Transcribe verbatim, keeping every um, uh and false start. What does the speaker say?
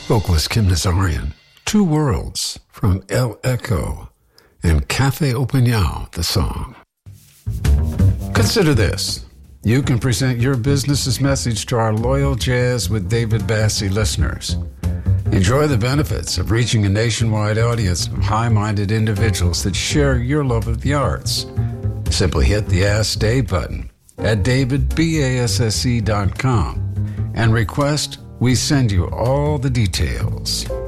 Vocalist Kim Nazarian, Two Worlds from El Echo, and Cafe Opinião, the song. Consider this. You can present your business's message to our loyal Jazz with David Bassie listeners. Enjoy the benefits of reaching a nationwide audience of high-minded individuals that share your love of the arts. Simply hit the Ask Dave button at david basse dot com and request we send you all the details.